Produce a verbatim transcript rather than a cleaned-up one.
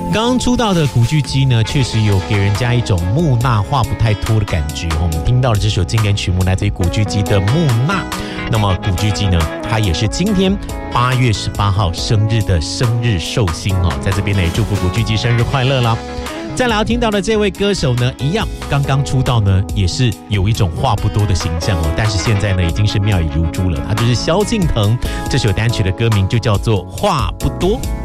刚刚出道的古巨基呢，确实有给人家一种木讷话不太脱的感觉。我们听到了这首经典曲目来自于古巨基的《木讷》。那么古巨基呢，他也是今天八月十八号生日的生日寿星哦，在这边呢也祝福古巨基生日快乐啦。再来要听到的这位歌手呢，一样刚刚出道呢，也是有一种话不多的形象哦，但是现在呢已经是妙语如珠了。他就是萧敬腾，这首单曲的歌名就叫做《话不多》。